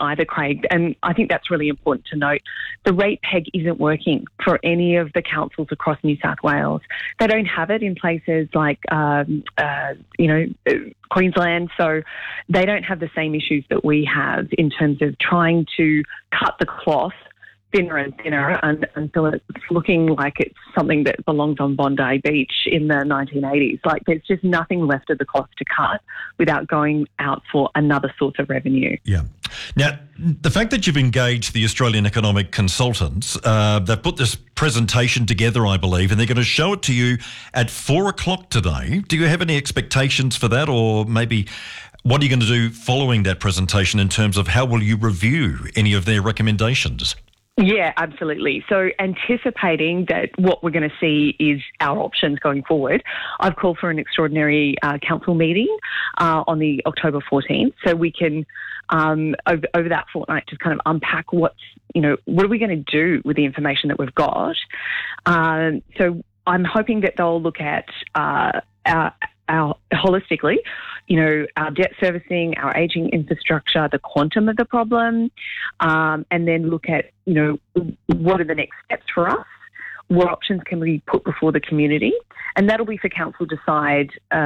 either, Craig, and I think that's really important to note. The rate peg isn't working for any of the councils across New South Wales. They don't have it in places like, Queensland, so they don't have the same issues that we have in terms of trying to cut the cloth thinner and thinner until it's looking like it's something that belongs on Bondi Beach in the 1980s. Like, there's just nothing left of the cloth to cut without going out for another source of revenue. Yeah. Now, the fact that you've engaged the Australian Economic Consultants, they've put this presentation together, I believe, and they're going to show it to you at 4:00 today. Do you have any expectations for that, or maybe what are you going to do following that presentation in terms of how will you review any of their recommendations? Yeah, absolutely. So anticipating that what we're going to see is our options going forward, I've called for an extraordinary council meeting on the October 14th, so we can, over that fortnight, just kind of unpack what are we going to do with the information that we've got. So I'm hoping that they'll look at our holistically, our debt servicing, our ageing infrastructure, the quantum of the problem, and then look at, what are the next steps for us? What options can we put before the community? And that'll be for council to decide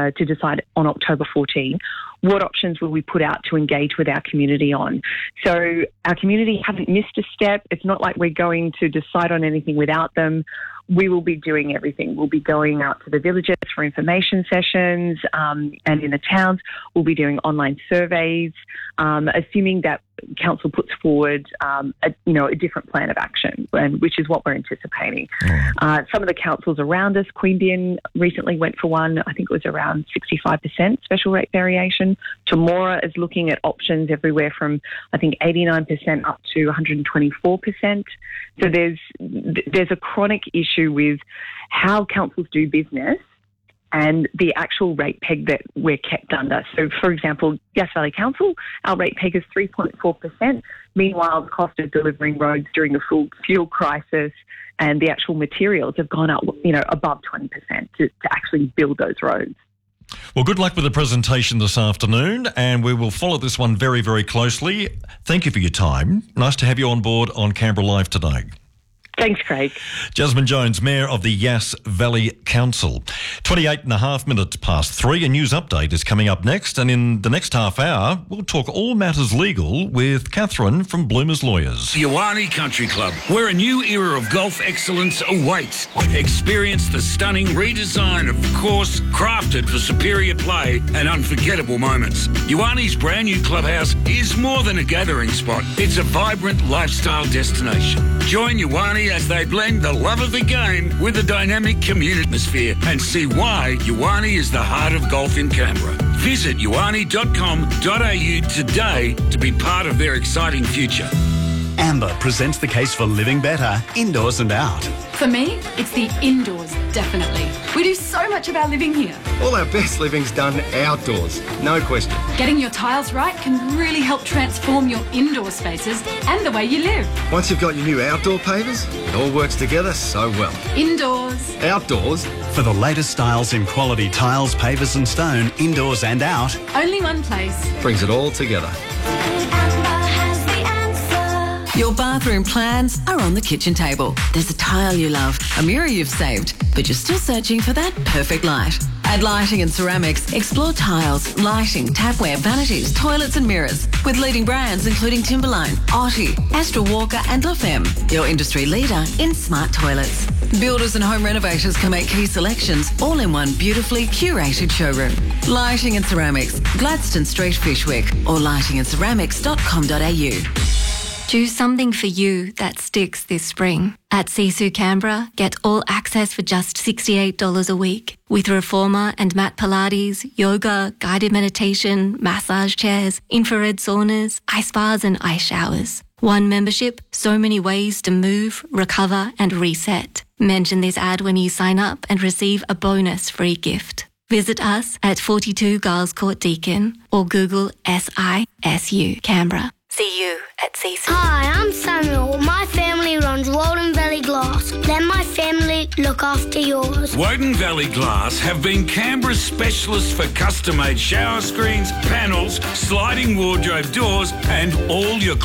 on October 14. What options will we put out to engage with our community on? So our community haven't missed a step. It's not like we're going to decide on anything without them. We will be doing everything. We'll be going out to the villages for information sessions, and in the towns, we'll be doing online surveys, assuming that council puts forward, a different plan of action, which is what we're anticipating. Some of the councils around us, Queanbeyan recently went for one. I think it was around 65% special rate variation. Temora is looking at options everywhere from, I think, 89% up to 124%. So there's a chronic issue with how councils do business and the actual rate peg that we're kept under. So, for example, Yass Valley Council, our rate peg is 3.4%. Meanwhile, the cost of delivering roads during the full fuel crisis and the actual materials have gone up, above 20% to actually build those roads. Well, good luck with the presentation this afternoon, and we will follow this one very, very closely. Thank you for your time. Nice to have you on board on Canberra Live today. Thanks, Craig. Jasmine Jones, Mayor of the Yass Valley Council. 28.5 minutes past 3. A news update is coming up next, and in the next half hour, we'll talk all matters legal with Catherine from Bloomers Lawyers. Yoani Country Club, where a new era of golf excellence awaits. Experience the stunning redesign of the course, crafted for superior play and unforgettable moments. Yoani's brand new clubhouse is more than a gathering spot. It's a vibrant lifestyle destination. Join Yoani as they blend the love of the game with a dynamic community atmosphere and see why Yoani is the heart of golf in Canberra. Visit yoani.com.au today to be part of their exciting future. Amber presents the case for living better, indoors and out. For me, it's the indoors, definitely. We do so much of our living here. All our best living's done outdoors, no question. Getting your tiles right can really help transform your indoor spaces and the way you live. Once you've got your new outdoor pavers, it all works together so well. Indoors. Outdoors. For the latest styles in quality tiles, pavers and stone, indoors and out. Only one place. Brings it all together. Your bathroom plans are on the kitchen table. There's a tile you love, a mirror you've saved, but you're still searching for that perfect light. At Lighting and Ceramics, explore tiles, lighting, tapware, vanities, toilets and mirrors with leading brands including Timberline, Otti, Astra Walker and La Femme, your industry leader in smart toilets. Builders and home renovators can make key selections all in one beautifully curated showroom. Lighting and Ceramics, Gladstone Street, Fyshwick, or lightingandceramics.com.au. Do something for you that sticks this spring. At Sisu Canberra, get all access for just $68 a week with reformer and mat Pilates, yoga, guided meditation, massage chairs, infrared saunas, ice baths and ice showers. One membership, so many ways to move, recover and reset. Mention this ad when you sign up and receive a bonus free gift. Visit us at 42 Giles Court Deakin or Google SISU Canberra. See you at Sisu. Hi, I'm Samuel. My family runs Walden Valley Glass. Let my family look after yours. Woden Valley Glass have been Canberra's specialists for custom-made shower screens, panels, sliding wardrobe doors and all your